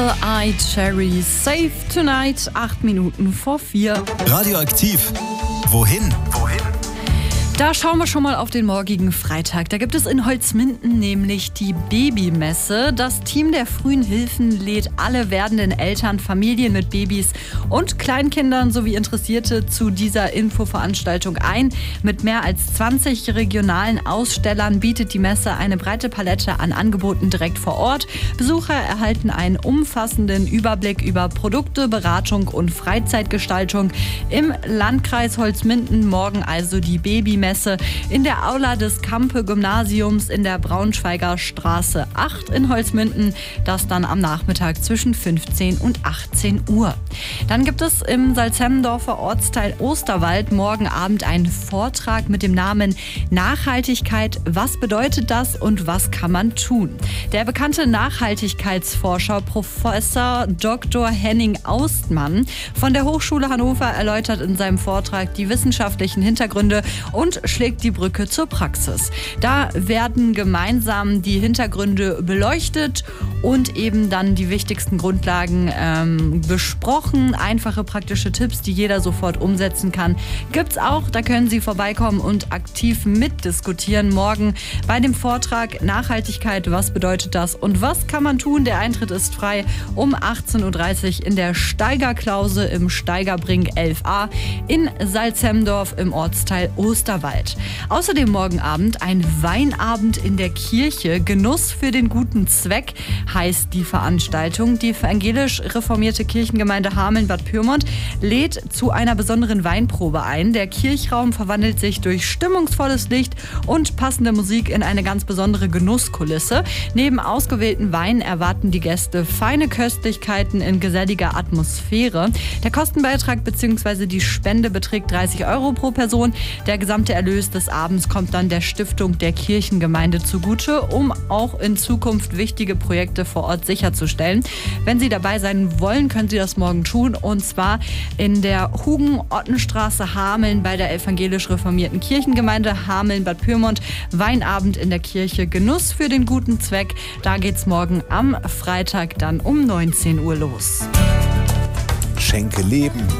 Apple-Eye Cherry, Save Tonight, 8 Minuten vor 4. Radioaktiv. Wohin? Da schauen wir schon mal auf den morgigen Freitag. Da gibt es in Holzminden nämlich die Babymesse. Das Team der frühen Hilfen lädt alle werdenden Eltern, Familien mit Babys und Kleinkindern sowie Interessierte zu dieser Infoveranstaltung ein. Mit mehr als 20 regionalen Ausstellern bietet die Messe eine breite Palette an Angeboten direkt vor Ort. Besucher erhalten einen umfassenden Überblick über Produkte, Beratung und Freizeitgestaltung. Im Landkreis Holzminden morgen also die Babymesse in der Aula des Campe-Gymnasiums in der Braunschweiger Straße 8 in Holzminden. Das dann am Nachmittag zwischen 15 und 18 Uhr. Dann gibt es im Salzhemmendorfer Ortsteil Osterwald morgen Abend einen Vortrag mit dem Namen Nachhaltigkeit. Was bedeutet das und was kann man tun? Der bekannte Nachhaltigkeitsforscher Professor Dr. Henning Austmann von der Hochschule Hannover erläutert in seinem Vortrag die wissenschaftlichen Hintergründe und schlägt die Brücke zur Praxis. Da werden gemeinsam die Hintergründe beleuchtet und eben dann die wichtigsten Grundlagen besprochen. Einfache praktische Tipps, die jeder sofort umsetzen kann, gibt's auch. Da können Sie vorbeikommen und aktiv mitdiskutieren. Morgen bei dem Vortrag Nachhaltigkeit, was bedeutet das und was kann man tun? Der Eintritt ist frei um 18.30 Uhr in der Steigerklause im Steigerbrink 11a in Salzhemmendorf im Ortsteil Osterwald. Außerdem morgen Abend ein Weinabend in der Kirche. Genuss für den guten Zweck heißt die Veranstaltung. Die evangelisch-reformierte Kirchengemeinde Hameln-Bad Pyrmont lädt zu einer besonderen Weinprobe ein. Der Kirchraum verwandelt sich durch stimmungsvolles Licht und passende Musik in eine ganz besondere Genusskulisse. Neben ausgewählten Weinen erwarten die Gäste feine Köstlichkeiten in geselliger Atmosphäre. Der Kostenbeitrag bzw. die Spende beträgt 30 € pro Person. Der gesamte Erlös des Abends kommt dann der Stiftung der Kirchengemeinde zugute, um auch in Zukunft wichtige Projekte vor Ort sicherzustellen. Wenn Sie dabei sein wollen, können Sie das morgen tun, und zwar in der Hugen-Ottenstraße Hameln bei der evangelisch-reformierten Kirchengemeinde Hameln-Bad Pyrmont. Weinabend in der Kirche, Genuss für den guten Zweck. Da geht's morgen am Freitag dann um 19 Uhr los. Schenke Leben.